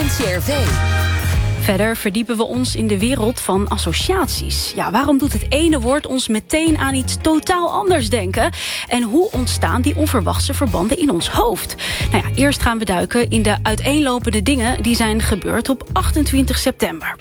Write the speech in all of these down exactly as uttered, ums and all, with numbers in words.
N C R V. Verder verdiepen we ons in de wereld van associaties. Ja, waarom doet het ene woord ons meteen aan iets totaal anders denken? En hoe ontstaan die onverwachte verbanden in ons hoofd? Nou ja, eerst gaan we duiken in de uiteenlopende dingen die zijn gebeurd op achtentwintig september.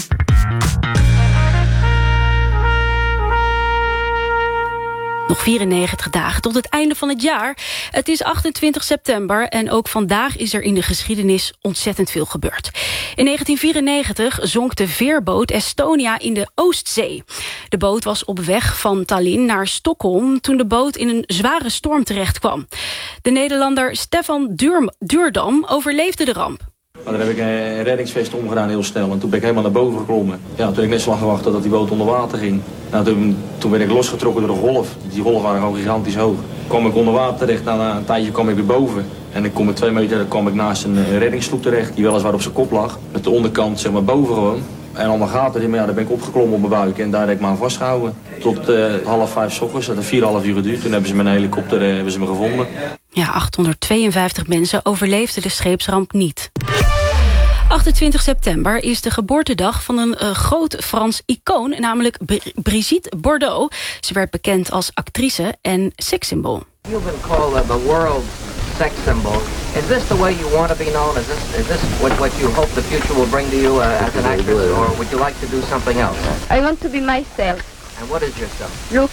Nog vierennegentig dagen tot het einde van het jaar. Het is achtentwintig september en ook vandaag is er in de geschiedenis ontzettend veel gebeurd. In negentien vierennegentig zonk de veerboot Estonia in de Oostzee. De boot was op weg van Tallinn naar Stockholm toen de boot in een zware storm terecht kwam. De Nederlander Stefan Duur- Duurdam overleefde de ramp. Maar dan heb ik een reddingsvest omgedaan heel snel en toen ben ik helemaal naar boven geklommen. Ja, toen heb ik net zo lang gewacht dat die boot onder water ging. Nou, toen, toen werd ik losgetrokken door de golf. Die golven waren gewoon gigantisch hoog. Kwam ik onder water terecht, na een tijdje kwam ik weer boven. En ik kom met twee meter kwam ik naast een reddingssloep terecht, die weliswaar op zijn kop lag. Met de onderkant zeg maar boven gewoon. En allemaal gaten in, maar ja, daar ben ik opgeklommen op mijn buik en daar heb ik me aan vastgehouden. Tot uh, half vijf 's ochtends, dat heeft vier half uur geduurd. Toen hebben ze met een helikopter uh, hebben ze me gevonden. Ja, achthonderdtweeënvijftig mensen overleefden de scheepsramp niet. achtentwintig september is de geboortedag van een uh, groot Frans icoon, namelijk Br- Brigitte Bardot. Ze werd bekend als actrice en sekssymbool. You've been called uh, the world sex symbol. Is this the way you want to be known? Is this, is this what, what you hope the future will bring to you uh, as an actress, or would you like to do something else? I want to be myself. And what is yourself? Look.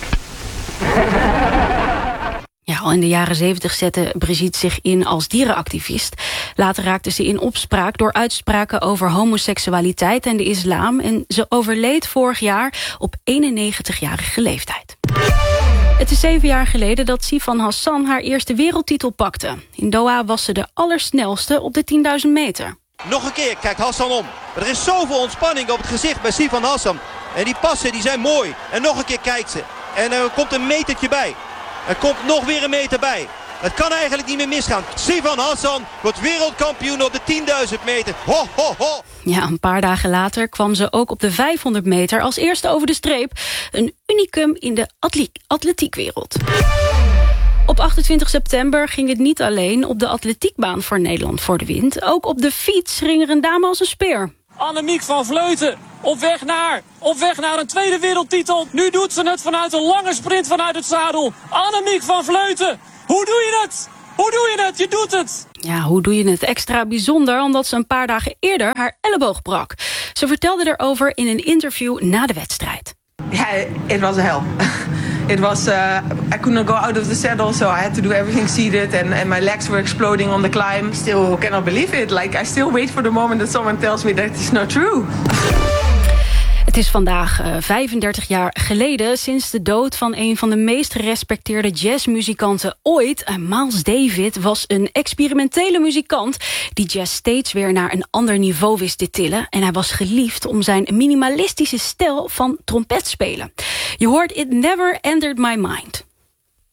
Ja, al in de jaren zeventig zette Brigitte zich in als dierenactivist. Later raakte ze in opspraak door uitspraken over homoseksualiteit en de islam. En ze overleed vorig jaar op eenennegentigjarige leeftijd. Het is zeven jaar geleden dat Sifan Hassan haar eerste wereldtitel pakte. In Doha was ze de allersnelste op de tienduizend meter. Nog een keer kijkt Hassan om. Er is zoveel ontspanning op het gezicht bij Sifan Hassan. En die passen die zijn mooi. En nog een keer kijkt ze. En er komt een metertje bij. Er komt nog weer een meter bij. Het kan eigenlijk niet meer misgaan. Sifan Hassan wordt wereldkampioen op de tienduizend meter. Ho, ho, ho. Ja, een paar dagen later kwam ze ook op de vijfhonderd meter als eerste over de streep. Een unicum in de atle- atletiekwereld. Op achtentwintig september ging het niet alleen op de atletiekbaan voor Nederland voor de wind. Ook op de fiets ging er een dame als een speer. Annemiek van Vleuten, op weg naar, op weg naar een tweede wereldtitel. Nu doet ze het vanuit een lange sprint vanuit het zadel. Annemiek van Vleuten, hoe doe je het? Hoe doe je het? Je doet het. Ja, hoe doe je het? Extra bijzonder, omdat ze een paar dagen eerder haar elleboog brak. Ze vertelde erover in een interview na de wedstrijd. Ja, it was hell. It was, uh, I could not go out of the saddle, so I had to do everything seated, and, and my legs were exploding on the climb. Still cannot believe it. Like, I still wait for the moment that someone tells me that it's not true. Het is vandaag uh, vijfendertig jaar geleden sinds de dood van een van de meest gerespecteerde jazzmuzikanten ooit. Uh, Miles Davis was een experimentele muzikant die jazz steeds weer naar een ander niveau wist te tillen. En hij was geliefd om zijn minimalistische stijl van trompetspelen. Je hoort It Never Entered My Mind.